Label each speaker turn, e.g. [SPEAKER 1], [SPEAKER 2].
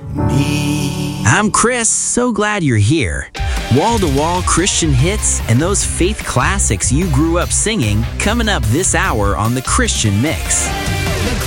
[SPEAKER 1] me.
[SPEAKER 2] I'm Chris, so glad you're here. Wall-to-wall Christian hits and those faith classics you grew up singing coming up this hour on The Christian Mix.